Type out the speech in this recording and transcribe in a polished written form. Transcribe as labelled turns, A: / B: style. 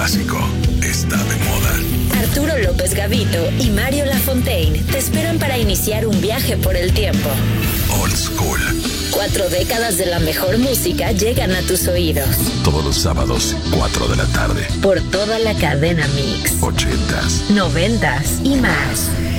A: clásico está de moda.
B: Arturo López Gavito y Mario Lafontaine te esperan para iniciar un viaje por el tiempo.
A: Old School.
B: 4 décadas de la mejor música llegan a tus oídos.
A: Todos los sábados, 4 de la tarde.
B: Por toda la cadena Mix.
A: 80s,
B: 90s y más.